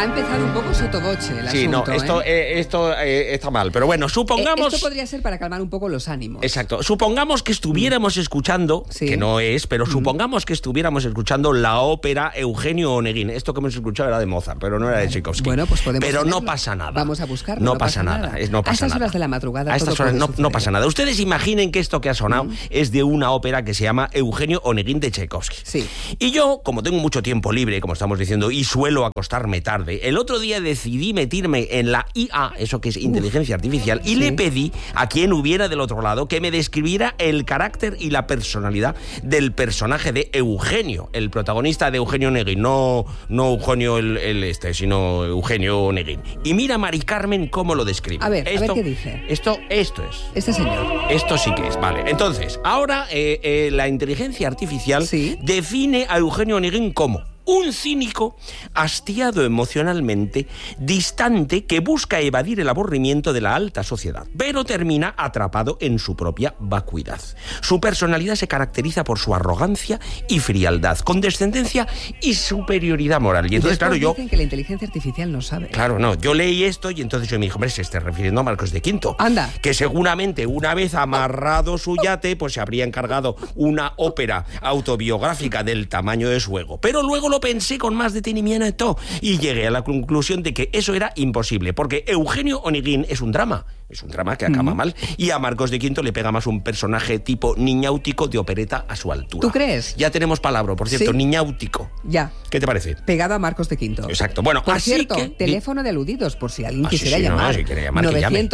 Ha empezado un poco sotoboche el Sí, asunto, no, esto está mal. Pero bueno, supongamos... Esto podría ser para calmar un poco los ánimos. Exacto. Supongamos que estuviéramos escuchando, Sí. que no es, pero supongamos que estuviéramos escuchando la ópera Eugenio Oneguín. Esto que hemos escuchado era de Mozart, pero no era de Tchaikovsky. Bueno, pues podemos Pero no tenerlo. pasa nada. Vamos a buscarlo. No pasa nada. No pasa a estas nada. horas de la madrugada A estas todo horas puede no suceder. pasa nada. Ustedes imaginen que esto que ha sonado es de una ópera que se llama Eugenio Oneguín de Tchaikovsky. Sí. Y yo, como tengo mucho tiempo libre, como estamos diciendo, y suelo acostarme tarde, el otro día decidí meterme en la IA, eso que es inteligencia artificial, y le pedí a quien hubiera del otro lado que me describiera el carácter y la personalidad del personaje de Eugenio, el protagonista de Eugenio Oneguín, no Eugenio sino Eugenio Oneguín. Y mira, Mari Carmen, cómo lo describe. A ver qué dice. Esto es. Este señor. Esto sí que es, vale. Entonces, ahora la inteligencia artificial Sí. define a Eugenio Oneguín como un cínico hastiado emocionalmente, distante, que busca evadir el aburrimiento de la alta sociedad, pero termina atrapado en su propia vacuidad. Su personalidad se caracteriza por su arrogancia y frialdad, condescendencia y superioridad moral. Y entonces, claro, dicen que la inteligencia artificial no sabe. Claro, no. Yo leí esto y entonces yo me dije, hombre, se está refiriendo a Marcos de Quinto. Anda. Que seguramente una vez amarrado su yate, pues se habría encargado una ópera autobiográfica del tamaño de su ego. Pero luego lo pensé con más detenimiento y llegué a la conclusión de que eso era imposible, porque Eugenio Oneguín es un drama que acaba mal, y a Marcos de Quinto le pega más un personaje tipo niñáutico de opereta a su altura. ¿Tú crees? Ya tenemos palabra, por cierto, ¿Sí? Niñáutico. Ya. ¿Qué te parece? Pegado a Marcos de Quinto. Exacto. Bueno, Por así cierto, que... teléfono de aludidos, por si alguien Ah, sí, quisiera sí, no, llamar. si quiere llamar, que llame.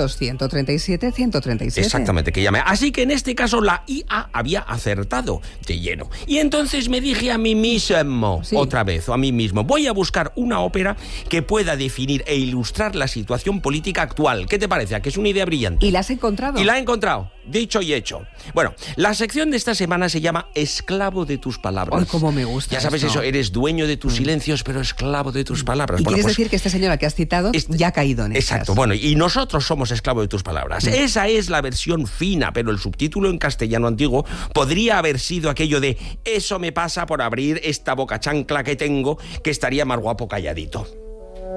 900-137-137. Exactamente, que llame. Así que en este caso la IA había acertado de lleno. Y entonces me dije a mí mismo, otra vez, o a mí mismo, voy a buscar una ópera que pueda definir e ilustrar la situación política actual. ¿Qué te parece? ¿A que es una idea brillante? ¿Y la has encontrado? Y la he encontrado. Dicho y hecho. Bueno, la sección de esta semana se llama Esclavo de tus palabras. ¡Ay, cómo me gusta! Ya sabes esto. eso, eres dueño de tus silencios, pero esclavo de tus palabras. Y Bueno, quieres pues, decir que esta señora que has citado ya ha caído en exacto, estas. bueno, y nosotros somos esclavos de tus palabras. Esa es la versión fina, pero el subtítulo en castellano antiguo podría haber sido aquello de eso me pasa por abrir esta boca chancla que tengo, que estaría más guapo calladito.